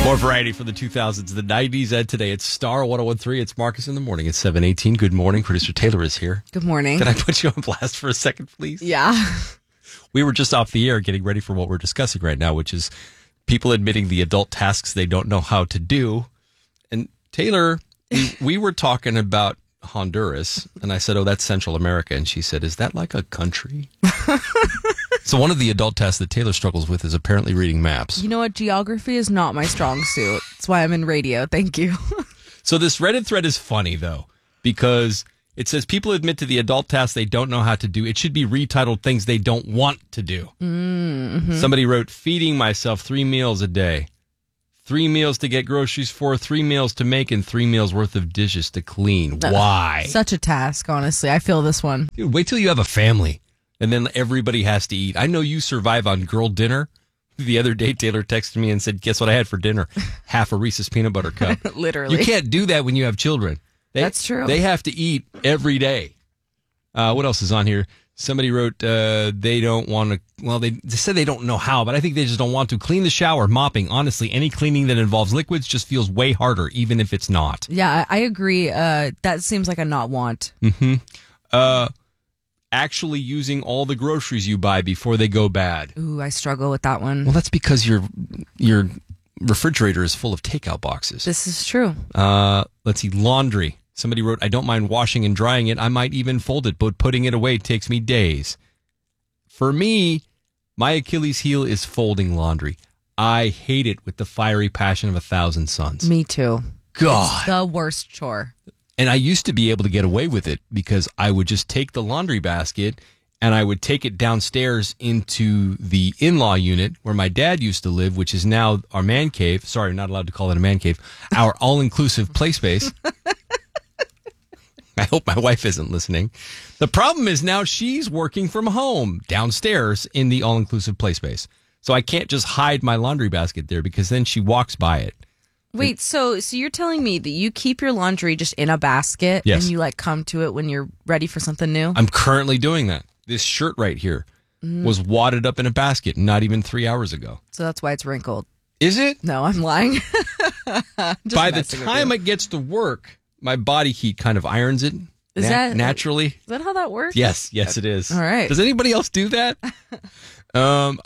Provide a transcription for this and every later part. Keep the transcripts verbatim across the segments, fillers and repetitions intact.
More variety from the two thousands, the nineties, and today it's Star one oh one three. It's Marcus in the morning. It's seven eighteen. Good morning. Producer Taylor is here. Good morning. Can I put you on blast for a second, please? Yeah. We were just off the air getting ready for what we're discussing right now, which is people admitting the adult tasks they don't know how to do. And Taylor, we, we were talking about Honduras, and I said, oh, that's Central America. And she said, is that like a country? So one of the adult tasks that Taylor struggles with is apparently reading maps. You know what? Geography is not my strong suit. That's why I'm in radio. Thank you. So this Reddit thread is funny, though, because it says people admit to the adult tasks they don't know how to do. It should be retitled things they don't want to do. Mm-hmm. Somebody wrote, feeding myself three meals a day. Three meals to get groceries for, three meals to make, and three meals worth of dishes to clean. Why? Such a task, honestly. I feel this one. Dude, wait till you have a family, and then everybody has to eat. I know you survive on girl dinner. The other day, Taylor texted me and said, guess what I had for dinner? Half a Reese's peanut butter cup. Literally. You can't do that when you have children. They, That's true. They have to eat every day. Uh, what else is on here? Somebody wrote uh, they don't want to, well, they, they said they don't know how, but I think they just don't want to. Clean the shower, mopping. Honestly, any cleaning that involves liquids just feels way harder, even if it's not. Yeah, I agree. Uh, that seems like a not want. Mm-hmm. Uh, actually using all the groceries you buy before they go bad. Ooh, I struggle with that one. Well, that's because your your refrigerator is full of takeout boxes. This is true. Uh, let's see, laundry. Somebody wrote, I don't mind washing and drying it. I might even fold it, but putting it away takes me days. For me, my Achilles heel is folding laundry. I hate it with the fiery passion of a thousand suns. Me too. God. It's the worst chore. And I used to be able to get away with it because I would just take the laundry basket and I would take it downstairs into the in-law unit where my dad used to live, which is now our man cave. Sorry, not allowed to call it a man cave. Our all-inclusive play space. I hope my wife isn't listening. The problem is now she's working from home downstairs in the all-inclusive play space. So I can't just hide my laundry basket there because then she walks by it. Wait, so so you're telling me that you keep your laundry just in a basket Yes. and you like come to it when you're ready for something new? I'm currently doing that. This shirt right here mm. was wadded up in a basket not even three hours ago. So that's why it's wrinkled. Is it? No, I'm lying. By the time it gets to work, my body heat kind of irons it is na- that, naturally. Is that how that works? Yes, yes, it is. All right. Does anybody else do that? um,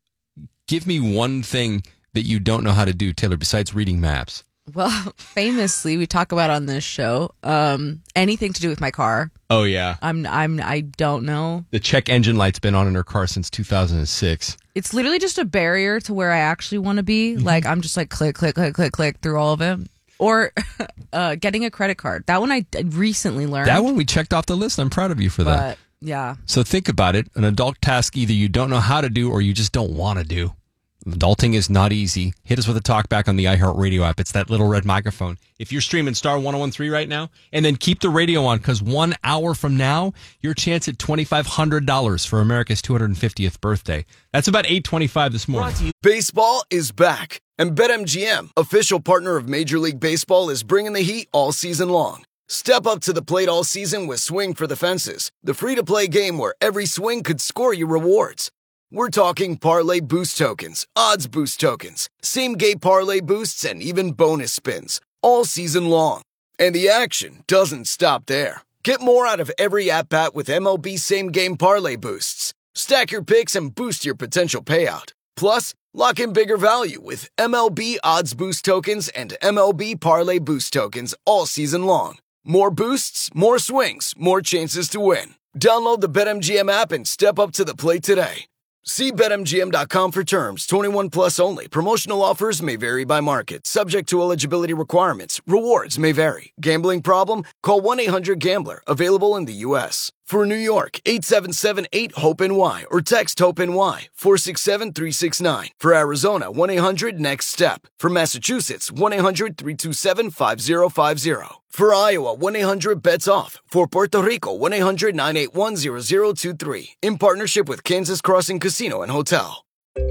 give me one thing that you don't know how to do, Taylor, besides reading maps. Well, famously, we talk about on this show um, anything to do with my car. Oh yeah, I'm I'm I don't know. The check engine light's been on in her car since two thousand six. It's literally just a barrier to where I actually want to be. Mm-hmm. Like I'm just like click click click click click through all of it. Or uh, getting a credit card. That one I recently learned. That one we checked off the list. I'm proud of you for but, that. Yeah. So think about it. An adult task either you don't know how to do or you just don't want to do. Adulting is not easy. Hit us with a talk back on the iHeartRadio app. It's that little red microphone. If you're streaming Star one oh one three right now, and then keep the radio on, because one hour from now, your chance at twenty-five hundred dollars for America's two hundred fiftieth birthday. That's about eight twenty-five this morning. Baseball is back, and BetMGM, official partner of Major League Baseball, is bringing the heat all season long. Step up to the plate all season with Swing for the Fences, the free-to-play game where every swing could score you rewards. We're talking parlay boost tokens, odds boost tokens, same-game parlay boosts, and even bonus spins, all season long. And the action doesn't stop there. Get more out of every at-bat with M L B same-game parlay boosts. Stack your picks and boost your potential payout. Plus, lock in bigger value with M L B odds boost tokens and M L B parlay boost tokens all season long. More boosts, more swings, more chances to win. Download the BetMGM app and step up to the plate today. See Bet M G M dot com for terms. twenty-one plus only. Promotional offers may vary by market. Subject to eligibility requirements. Rewards may vary. Gambling problem? Call one eight hundred gambler. Available in the U S For New York, eight seven seven eight hope N Y or text HOPE-NY four six seven three six nine. For Arizona, one eight hundred next step. For Massachusetts, one eight hundred three two seven five zero five zero. For Iowa, one eight hundred bets off. For Puerto Rico, one eight hundred nine eight one zero zero two three. In partnership with Kansas Crossing Casino and Hotel.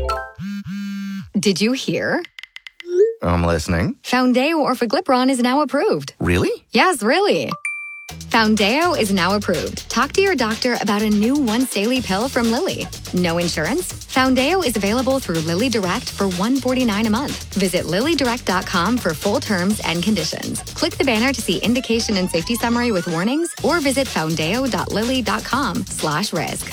Did you hear? I'm listening. Foundayo Orforglipron is now approved. Really? Yes, really. Foundeo is now approved. Talk to your doctor about a new once daily pill from Lilly. No insurance? Foundeo is available through Lilly Direct for one hundred forty-nine dollars a month. Visit lilly direct dot com for full terms and conditions. Click the banner to see indication and safety summary with warnings, or visit foundeo dot lilly dot com slash risk.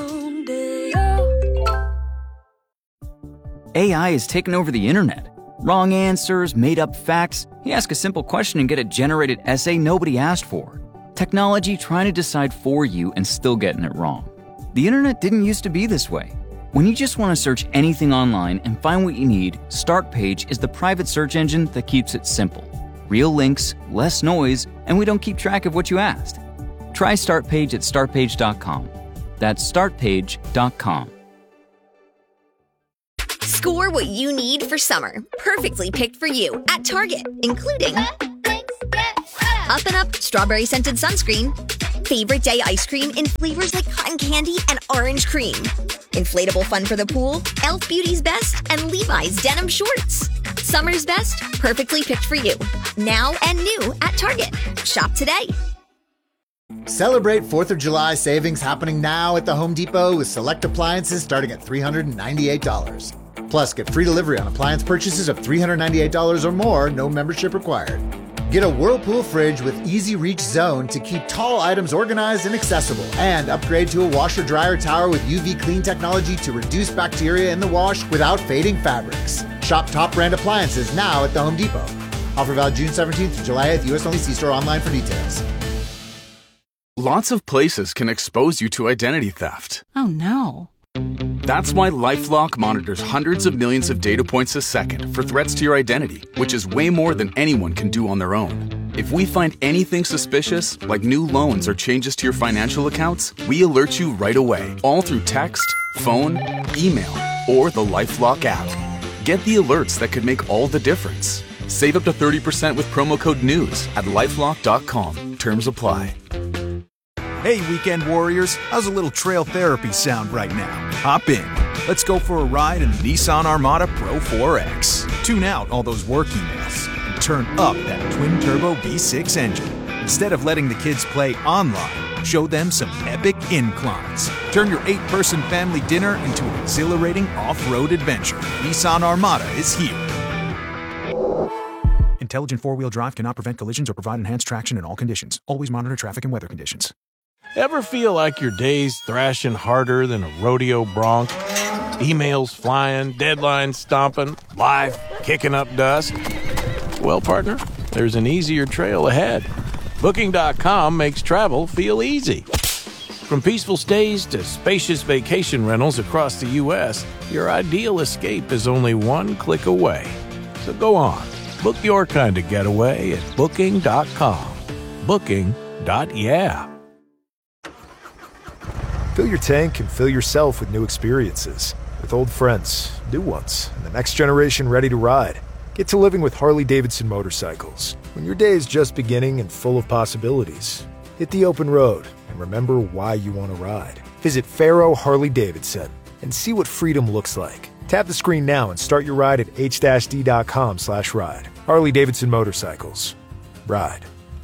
A I has taken over the internet. Wrong answers, made-up facts. You ask a simple question and get a generated essay nobody asked for. Technology trying to decide for you and still getting it wrong. The internet didn't used to be this way. When you just want to search anything online and find what you need, Startpage is the private search engine that keeps it simple. Real links, less noise, and we don't keep track of what you asked. Try Startpage at start page dot com. That's start page dot com. Score what you need for summer. Perfectly picked for you at Target, including Up and Up Strawberry Scented Sunscreen, Favorite Day Ice Cream in flavors like cotton candy and orange cream, Inflatable Fun for the Pool, Elf Beauty's Best, and Levi's Denim Shorts. Summer's best, perfectly picked for you. Now and new at Target. Shop today. Celebrate fourth of July savings happening now at the Home Depot with select appliances starting at three hundred ninety-eight dollars. Plus, get free delivery on appliance purchases of three hundred ninety-eight dollars or more, no membership required. Get a Whirlpool fridge with Easy Reach Zone to keep tall items organized and accessible. And upgrade to a washer-dryer tower with U V clean technology to reduce bacteria in the wash without fading fabrics. Shop top brand appliances now at the Home Depot. Offer valid June seventeenth to July eighth, U S only. See store online for details. Lots of places can expose you to identity theft. Oh no. That's why LifeLock monitors hundreds of millions of data points a second for threats to your identity, which is way more than anyone can do on their own. If we find anything suspicious, like new loans or changes to your financial accounts, we alert you right away, all through text, phone, email, or the LifeLock app. Get the alerts that could make all the difference. Save up to thirty percent with promo code NEWS at lifelock dot com. Terms apply. Hey, weekend warriors, how's a little trail therapy sound right now? Hop in. Let's go for a ride in the Nissan Armada Pro four X. Tune out all those work emails and turn up that twin-turbo V six engine. Instead of letting the kids play online, show them some epic inclines. Turn your eight-person family dinner into an exhilarating off-road adventure. Nissan Armada is here. Intelligent four-wheel drive cannot prevent collisions or provide enhanced traction in all conditions. Always monitor traffic and weather conditions. Ever feel like your day's thrashing harder than a rodeo bronc? Emails flying, deadlines stomping, life kicking up dust? Well, partner, there's an easier trail ahead. Booking dot com makes travel feel easy. From peaceful stays to spacious vacation rentals across the U S, your ideal escape is only one click away. So go on, book your kind of getaway at Booking dot com. Booking dot yeah. Fill your tank and fill yourself with new experiences. With old friends, new ones, and the next generation ready to ride. Get to living with Harley-Davidson motorcycles. When your day is just beginning and full of possibilities, hit the open road and remember why you want to ride. Visit Faro Harley-Davidson and see what freedom looks like. Tap the screen now and start your ride at h d dot com slash ride. Harley-Davidson Motorcycles. Ride.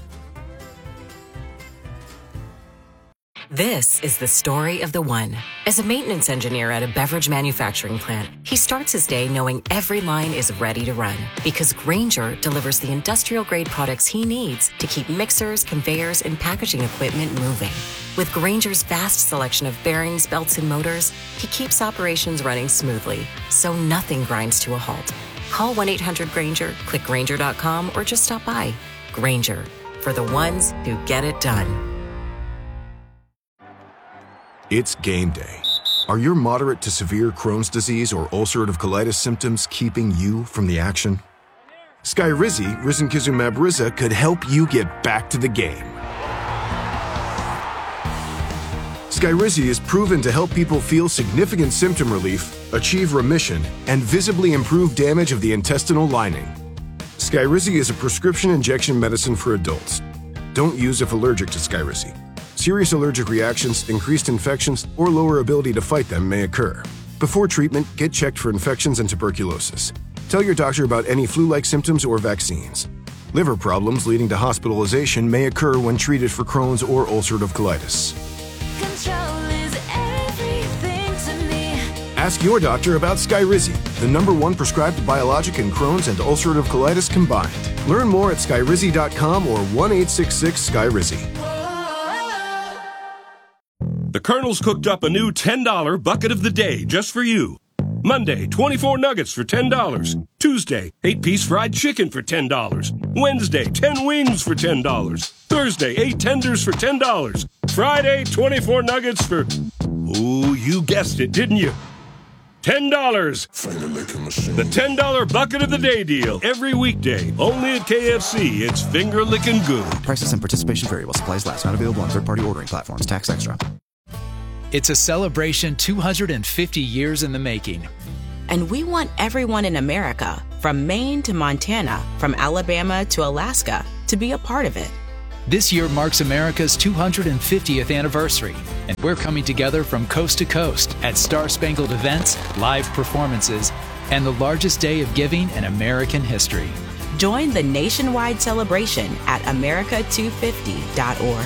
This is the story of the one. As a maintenance engineer at a beverage manufacturing plant, he starts his day knowing every line is ready to run because Grainger delivers the industrial-grade products he needs to keep mixers, conveyors, and packaging equipment moving. With Grainger's vast selection of bearings, belts, and motors, he keeps operations running smoothly, so nothing grinds to a halt. Call one eight hundred Grainger, click Grainger dot com, or just stop by. Grainger, for the ones who get it done. It's game day. Are your moderate to severe Crohn's disease or ulcerative colitis symptoms keeping you from the action? Skyrizi, risankizumab Riza, could help you get back to the game. Skyrizi is proven to help people feel significant symptom relief, achieve remission, and visibly improve damage of the intestinal lining. Skyrizi is a prescription injection medicine for adults. Don't use if allergic to Skyrizi. Serious allergic reactions, increased infections, or lower ability to fight them may occur. Before treatment, get checked for infections and tuberculosis. Tell your doctor about any flu-like symptoms or vaccines. Liver problems leading to hospitalization may occur when treated for Crohn's or ulcerative colitis. Ask your doctor about Skyrizi, the number one prescribed biologic in Crohn's and ulcerative colitis combined. Learn more at skyrizi dot com or one eight six six Skyrizi. The Colonel's cooked up a new ten dollar bucket of the day just for you. Monday, twenty-four nuggets for ten dollars. Tuesday, eight piece fried chicken for ten dollars. Wednesday, ten wings for ten dollars. Thursday, eight tenders for ten dollars. Friday, twenty-four nuggets for... Ooh, you guessed it, didn't you? ten dollars. The ten dollar bucket of the day deal. Every weekday. Only at K F C. It's finger licking good. Prices and participation vary while supplies last. Not available on third-party ordering platforms. Tax extra. It's a celebration two hundred fifty years in the making. And we want everyone in America, from Maine to Montana, from Alabama to Alaska, to be a part of it. This year marks America's two hundred fiftieth anniversary, and we're coming together from coast to coast at Star-Spangled events, live performances, and the largest day of giving in American history. Join the nationwide celebration at america two fifty dot org.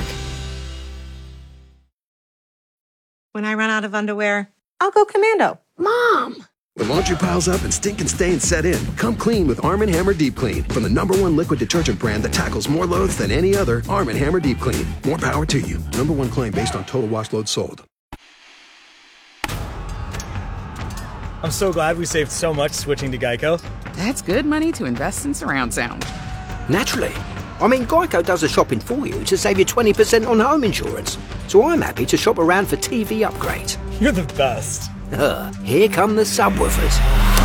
When I run out of underwear, I'll go commando. Mom! When laundry piles up and stinking stains set in, come clean with Arm and Hammer Deep Clean. From the number one liquid detergent brand that tackles more loads than any other, Arm and Hammer Deep Clean. More power to you. Number one claim based on total wash load sold. I'm so glad we saved so much switching to Geico. That's good money to invest in surround sound. Naturally. I mean, Geico does the shopping for you to save you twenty percent on home insurance. So I'm happy to shop around for T V upgrades. You're the best. Uh, here come the subwoofers.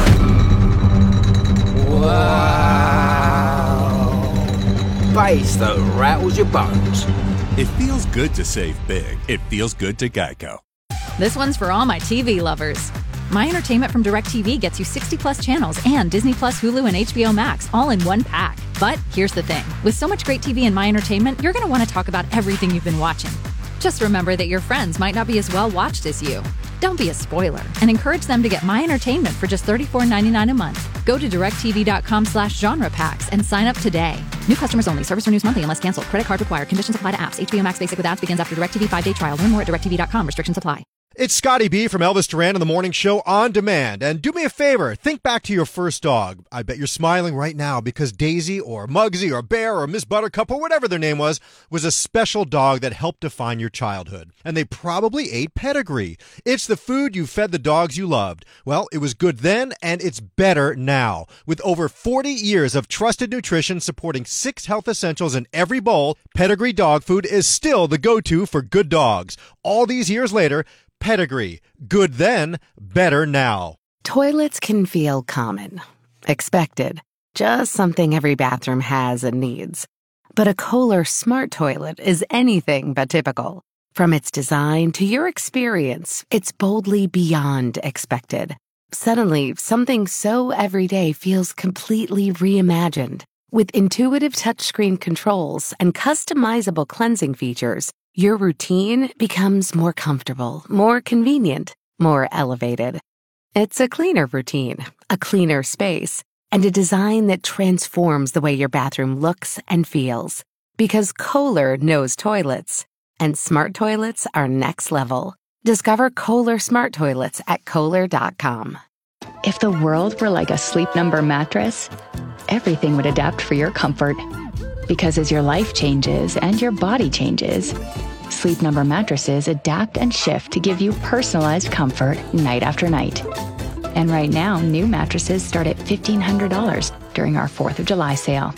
Wow. Bass that rattles your bones. It feels good to save big. It feels good to Geico. This one's for all my T V lovers. My Entertainment from DirecTV gets you sixty plus channels and Disney Plus, Hulu, and H B O Max all in one pack. But here's the thing. With so much great T V in My Entertainment, you're going to want to talk about everything you've been watching. Just remember that your friends might not be as well watched as you. Don't be a spoiler and encourage them to get My Entertainment for just thirty-four ninety-nine a month. Go to directtv.com slash genre packs and sign up today. New customers only. Service renews monthly unless canceled. Credit card required. Conditions apply to apps. H B O Max Basic with ads begins after DirecTV five-day trial. Learn more at direct t v dot com. Restrictions apply. It's Scotty B from Elvis Duran on the Morning Show on demand. And do me a favor, think back to your first dog. I bet you're smiling right now because Daisy or Muggsy or Bear or Miss Buttercup or whatever their name was, was a special dog that helped define your childhood. And they probably ate pedigree. It's the food you fed the dogs you loved. Well, it was good then and it's better now. With over forty years of trusted nutrition supporting six health essentials in every bowl, Pedigree dog food is still the go-to for good dogs. All these years later, Pedigree. Good then, better now. Toilets can feel common, expected, just something every bathroom has and needs. But a Kohler smart toilet is anything but typical. From its design to your experience, it's boldly beyond expected. Suddenly, something so everyday feels completely reimagined. With intuitive touchscreen controls and customizable cleansing features, your routine becomes more comfortable, more convenient, more elevated. It's a cleaner routine, a cleaner space, and a design that transforms the way your bathroom looks and feels. Because Kohler knows toilets, and smart toilets are next level. Discover Kohler smart toilets at Kohler dot com. If the world were like a Sleep Number mattress, everything would adapt for your comfort. Because as your life changes and your body changes, Sleep Number mattresses adapt and shift to give you personalized comfort night after night. And right now, new mattresses start at fifteen hundred dollars during our fourth of July sale.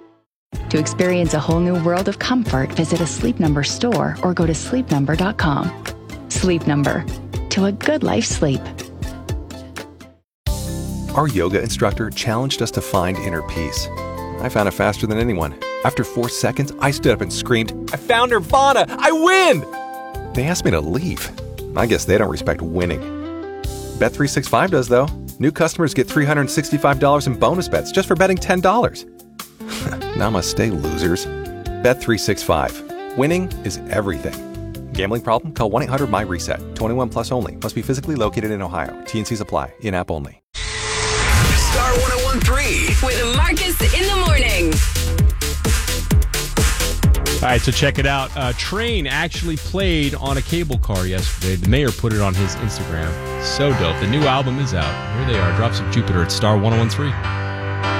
To experience a whole new world of comfort, visit a Sleep Number store or go to sleep number dot com. Sleep Number. To a good life's sleep. Our yoga instructor challenged us to find inner peace. I found it faster than anyone. After four seconds, I stood up and screamed, "I found Nirvana! I win!" They asked me to leave. I guess they don't respect winning. Bet three sixty-five does, though. New customers get three hundred sixty-five dollars in bonus bets just for betting ten dollars. Namaste, losers. Bet three sixty-five. Winning is everything. Gambling problem? Call one eight hundred my reset. twenty-one plus only. Must be physically located in Ohio. T and Cs apply. In-app only. Star one oh one three with Marcus in the morning. All right, so check it out. Uh, Train actually played on a cable car yesterday. The mayor put it on his Instagram. So dope. The new album is out. Here they are. Drops of Jupiter at Star one oh one three.